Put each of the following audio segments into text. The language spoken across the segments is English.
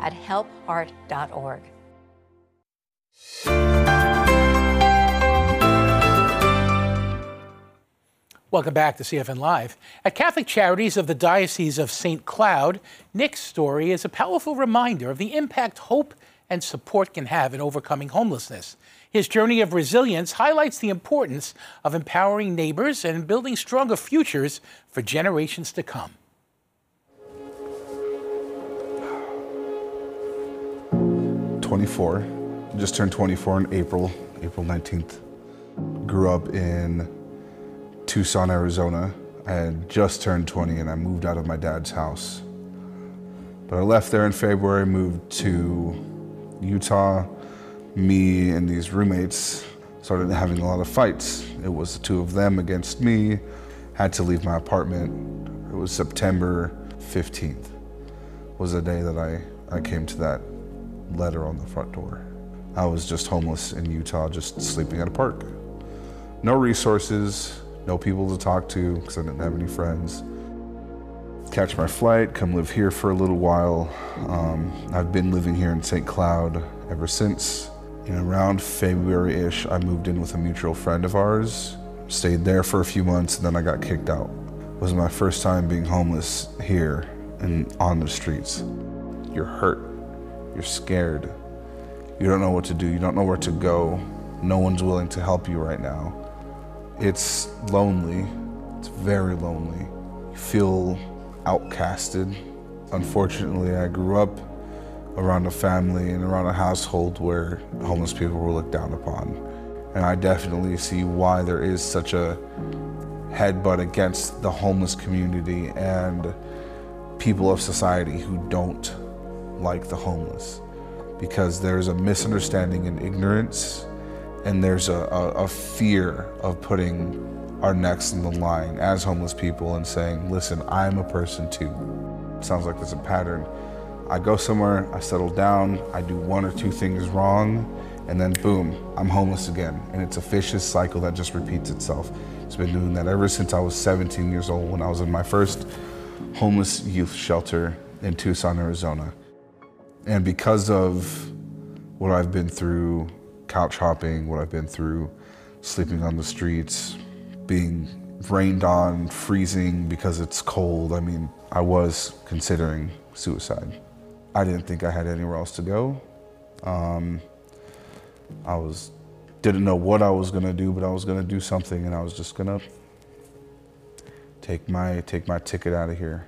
at helpheart.org. Welcome back to CFN Live. At Catholic Charities of the Diocese of St. Cloud, Nick's story is a powerful reminder of the impact hope and support can have in overcoming homelessness. His journey of resilience highlights the importance of empowering neighbors and building stronger futures for generations to come. Just turned 24 in April 19th. Grew up in Tucson, Arizona. I had just turned 20 and I moved out of my dad's house. But I left there in February, moved to Utah. Me and these roommates started having a lot of fights. It was the two of them against me. Had to leave my apartment. It was September 15th was the day that I came to that letter on the front door. I was just homeless in Utah, just sleeping at a park. No resources, no people to talk to because I didn't have any friends. Catch my flight, come live here for a little while. I've been living here in St. Cloud ever since. Around February-ish, I moved in with a mutual friend of ours, stayed there for a few months, and then I got kicked out. It was my first time being homeless here and on the streets. You're hurt, you're scared. You don't know what to do, you don't know where to go. No one's willing to help you right now. It's lonely, it's very lonely. You feel outcasted. Unfortunately, I grew up around a family and around a household where homeless people were looked down upon. And I definitely see why there is such a headbutt against the homeless community and people of society who don't like the homeless. Because there's a misunderstanding and ignorance, and there's a fear of putting our necks in the line as homeless people and saying, listen, I'm a person too. It sounds like there's a pattern. I go somewhere, I settle down, I do one or two things wrong, and then boom, I'm homeless again. And it's a vicious cycle that just repeats itself. It's been doing that ever since I was 17 years old when I was in my first homeless youth shelter in Tucson, Arizona. And because of what I've been through, couch hopping, what I've been through, sleeping on the streets, being rained on, freezing because it's cold, I mean, I was considering suicide. I didn't think I had anywhere else to go. Didn't know what I was gonna do, but I was gonna do something, and I was just gonna take my ticket out of here.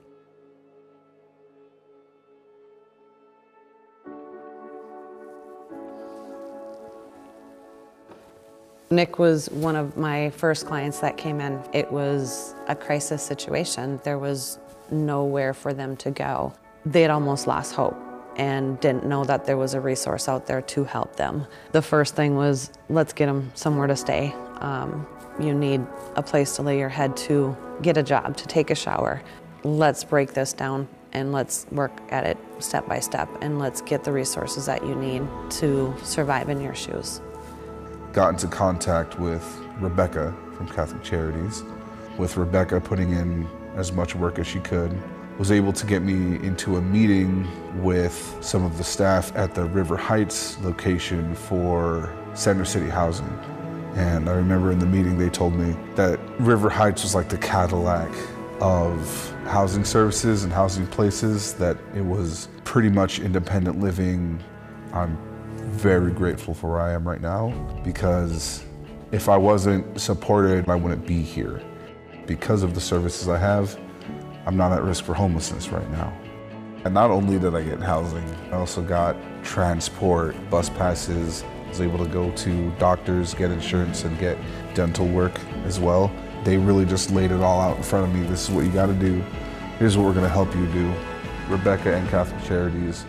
Nick was one of my first clients that came in. It was a crisis situation. There was nowhere for them to go. They had almost lost hope and didn't know that there was a resource out there to help them. The first thing was, let's get them somewhere to stay. You need a place to lay your head, to get a job, to take a shower. Let's break this down and let's work at it step by step, and let's get the resources that you need to survive in your shoes. Got into contact with Rebecca from Catholic Charities. With Rebecca putting in as much work as she could, was able to get me into a meeting with some of the staff at the River Heights location for Center City Housing. And I remember in the meeting they told me that River Heights was like the Cadillac of housing services and housing places, that it was pretty much independent living. I'm very grateful for where I am right now, because if I wasn't supported, I wouldn't be here. Because of the services I have, I'm not at risk for homelessness right now. And not only did I get housing, I also got transport, bus passes. I was able to go to doctors, get insurance, and get dental work as well. They really just laid it all out in front of me. This is what you gotta do. Here's what we're gonna help you do. Rebecca and Catholic Charities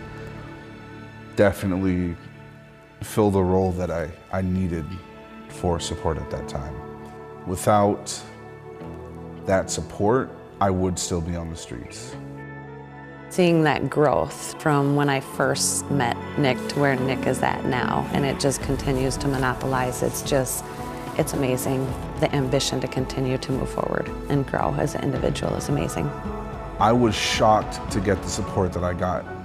definitely fill the role that I needed for support at that time. Without that support, I would still be on the streets. Seeing that growth from when I first met Nick to where Nick is at now, and it just continues to monopolize, it's amazing. The ambition to continue to move forward and grow as an individual is amazing. I was shocked to get the support that I got